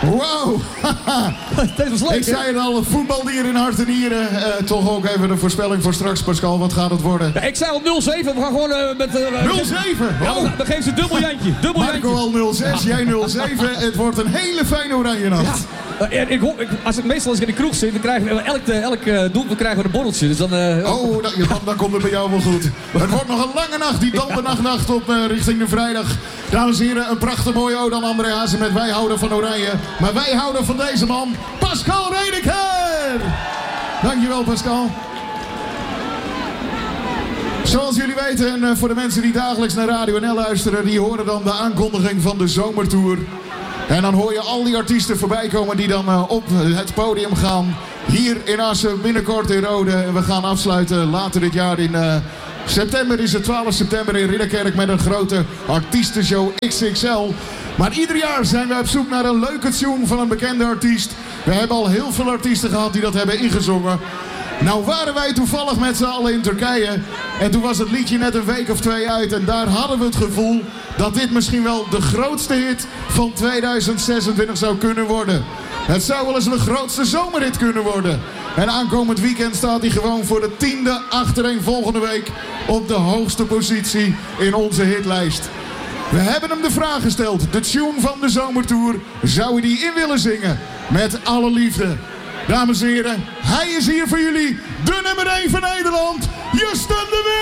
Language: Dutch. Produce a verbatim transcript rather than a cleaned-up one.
Wow. Ik zei het al, voetbaldier in hart en nieren. Uh, toch ook even de voorspelling voor straks, Pascal. Wat gaat het worden? Ja, ik zei al nul zeven. We gaan gewoon uh, met... Uh, nul zeven? Ja, oh. dan geven ze een dubbel Jantje. Dubbel Marco Jantje. al nul zes, ja. Jij nul zeven. Het wordt een hele fijne oranje nacht. Ja. Uh, ik, ik, als ik meestal als ik in de kroeg zit, dan krijgen we elk, elk uh, doelpunt krijgen we een borreltje. Dus dan, uh, oh, dan, dan, dan komt het bij jou wel goed. Het wordt nog een lange nacht, die dondernachtnacht op uh, richting de vrijdag. Dames en heren, een prachtig mooie ode aan André Hazes met wij houden van Oranje. Maar wij houden van deze man, Pascal Redeker. Dankjewel, Pascal. Zoals jullie weten, en uh, voor de mensen die dagelijks naar Radio N L luisteren, die horen dan de aankondiging van de zomertour. En dan hoor je al die artiesten voorbij komen die dan uh, op het podium gaan. Hier in Assen, binnenkort in Rode. En we gaan afsluiten later dit jaar in uh, september. Is het twaalf september in Ridderkerk met een grote artiestenshow X X L. Maar ieder jaar zijn we op zoek naar een leuke tune van een bekende artiest. We hebben al heel veel artiesten gehad die dat hebben ingezongen. Nou waren wij toevallig met z'n allen in Turkije. En toen was het liedje net een week of twee uit. En daar hadden we het gevoel dat dit misschien wel de grootste hit van tweeduizend zesentwintig zou kunnen worden. Het zou wel eens de grootste zomerhit kunnen worden. En aankomend weekend staat hij gewoon voor de tiende achtereenvolgende week op de hoogste positie in onze hitlijst. We hebben hem de vraag gesteld. De tune van de zomertour. Zou hij die in willen zingen? Met alle liefde. Dames en heren, hij is hier voor jullie. De nummer één van Nederland. Justin de Wit.